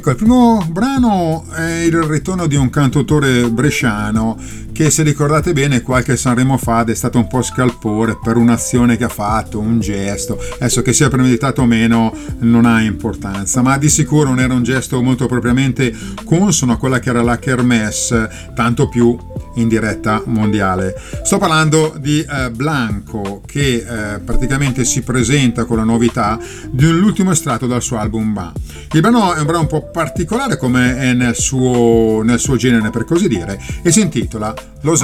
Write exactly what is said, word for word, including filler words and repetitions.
Ecco, il primo brano è il ritorno di un cantautore bresciano che, se ricordate bene, qualche Sanremo fa è stato un po' scalpore per un'azione che ha fatto, un gesto. Adesso, che sia premeditato o meno non ha importanza, ma di sicuro non era un gesto molto propriamente consono a quella che era la Kermesse, tanto più in diretta mondiale. Sto parlando di eh, Blanco, che eh, praticamente si presenta con la novità dell'ultimo estratto dal suo album Ba. Il brano è un brano un po' particolare come è nel suo, nel suo genere, per così dire, e si intitola Lo sai.